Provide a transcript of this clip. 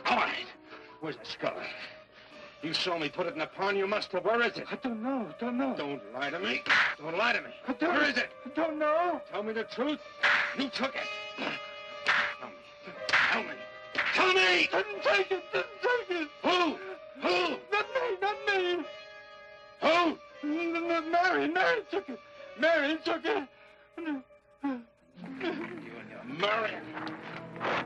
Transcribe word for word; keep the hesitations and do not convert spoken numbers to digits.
All right. Where's the skull? You saw me put it in the pond. You must have. Where is it? I don't know. Don't know. Don't lie to me. Don't lie to me. I don't, Where is it? I don't know. Tell me the truth. You took it. Tell me. Tell me. Tell me! Didn't take it. Didn't take it. Who? Who? Not me. Not me. Who? Mary. Mary took it. Mary took it. You and your Mary.